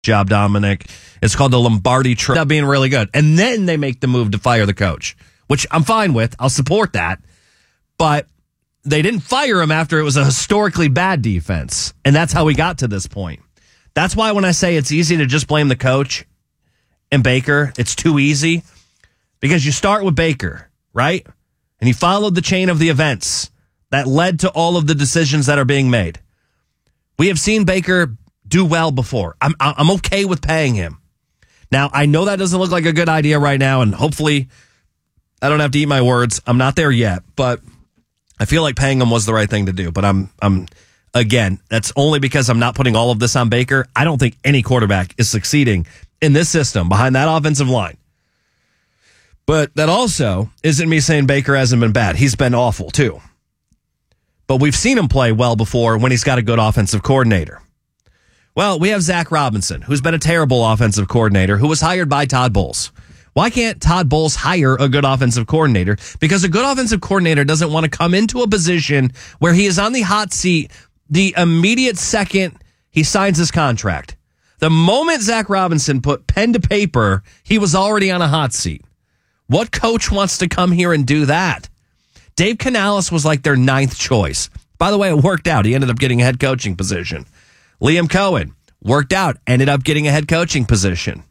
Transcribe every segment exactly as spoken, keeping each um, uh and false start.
job, Dominic. It's called the Lombardi Trophy. That being really good. And then they make the move to fire the coach, which I'm fine with. I'll support that. But they didn't fire him after it was a historically bad defense. And that's how we got to this point. That's why when I say it's easy to just blame the coach and Baker, it's too easy. Because you start with Baker, right? And he followed the chain of the events that led to all of the decisions that are being made. We have seen Baker do well before. I'm I'm okay with paying him. Now, I know that doesn't look like a good idea right now, and hopefully I don't have to eat my words. I'm not there yet, but I feel like paying him was the right thing to do. But I'm, I'm again, that's only because I'm not putting all of this on Baker. I don't think any quarterback is succeeding in this system behind that offensive line. But that also isn't me saying Baker hasn't been bad. He's been awful, too. But we've seen him play well before when he's got a good offensive coordinator. Well, we have Zach Robinson, who's been a terrible offensive coordinator, who was hired by Todd Bowles. Why can't Todd Bowles hire a good offensive coordinator? Because a good offensive coordinator doesn't want to come into a position where he is on the hot seat the immediate second he signs his contract. The moment Zach Robinson put pen to paper, he was already on a hot seat. What coach wants to come here and do that? Dave Canales was like their ninth choice. By the way, it worked out. He ended up getting a head coaching position. Liam Cohen worked out, ended up getting a head coaching position.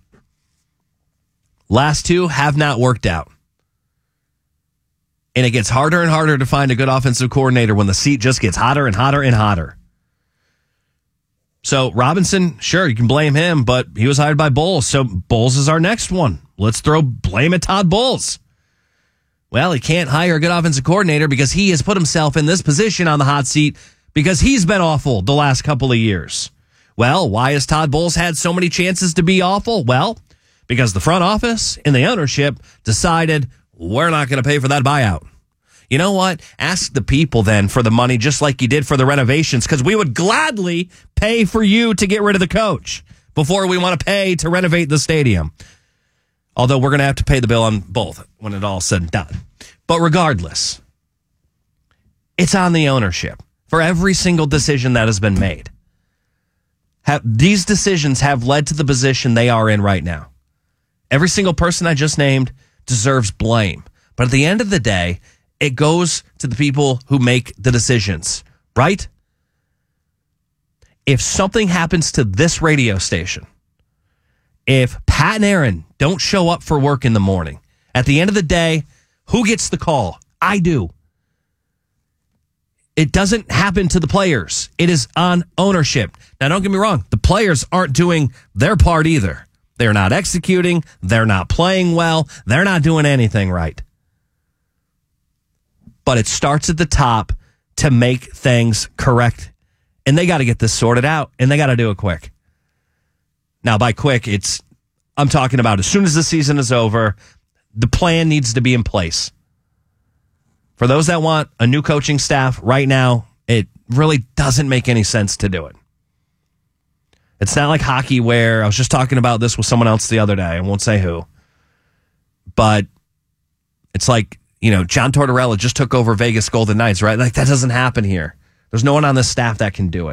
Last two have not worked out. And it gets harder and harder to find a good offensive coordinator when the seat just gets hotter and hotter and hotter. So Robinson, sure, you can blame him, but he was hired by Bowles. So Bowles is our next one. Let's throw blame at Todd Bowles. Well, he can't hire a good offensive coordinator because he has put himself in this position on the hot seat because he's been awful the last couple of years. Well, why has Todd Bowles had so many chances to be awful? Well, because the front office and the ownership decided we're not going to pay for that buyout. You know what? Ask the people then for the money just like you did for the renovations, because we would gladly pay for you to get rid of the coach before we want to pay to renovate the stadium. Although we're going to have to pay the bill on both when it all said and done. But regardless, it's on the ownership for every single decision that has been made. Have, these decisions have led to the position they are in right now. Every single person I just named deserves blame. But at the end of the day, it goes to the people who make the decisions, right? If something happens to this radio station, if Pat and Aaron don't show up for work in the morning, at the end of the day, who gets the call? I do. It doesn't happen to the players. It is on ownership. Now, don't get me wrong. The players aren't doing their part either. They're not executing. They're not playing well. They're not doing anything right. But it starts at the top to make things correct. And they got to get this sorted out. And they got to do it quick. Now, by quick, it's I'm talking about as soon as the season is over, the plan needs to be in place. For those that want a new coaching staff right now, it really doesn't make any sense to do it. It's not like hockey where I was just talking about this with someone else the other day. I won't say who. But it's like, you know, John Tortorella just took over Vegas Golden Knights, right? Like, that doesn't happen here. There's no one on the staff that can do it.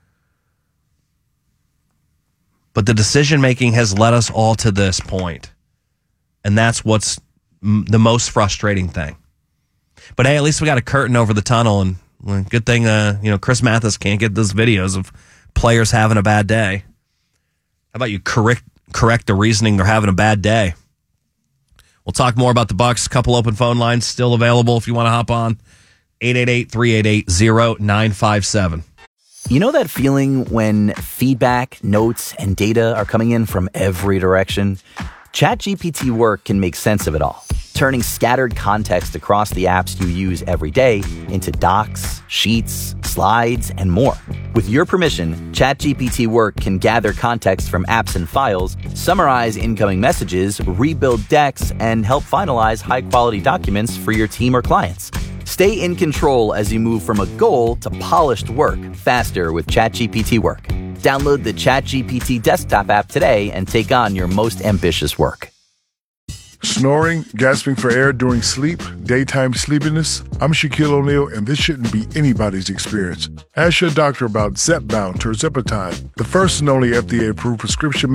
But the decision-making has led us all to this point. And that's what's m- the most frustrating thing. But hey, at least we got a curtain over the tunnel, and well, good thing, uh, you know, Chris Mathis can't get those videos of players having a bad day. How about you correct correct the reasoning they're having a bad day? We'll talk more about the Bucs. A couple open phone lines still available if you want to hop on. eight eight eight, three eight eight, zero nine five seven. You know that feeling when feedback, notes, and data are coming in from every direction? ChatGPT Work can make sense of it all, turning scattered context across the apps you use every day into docs, sheets, slides, and more. With your permission, ChatGPT Work can gather context from apps and files, summarize incoming messages, rebuild decks, and help finalize high-quality documents for your team or clients. Stay in control as you move from a goal to polished work faster with ChatGPT Work. Download the ChatGPT desktop app today and take on your most ambitious work. Snoring, gasping for air during sleep, daytime sleepiness? I'm Shaquille O'Neal, and this shouldn't be anybody's experience. Ask your doctor about Zepbound or Zepatide, the first and only F D A-approved prescription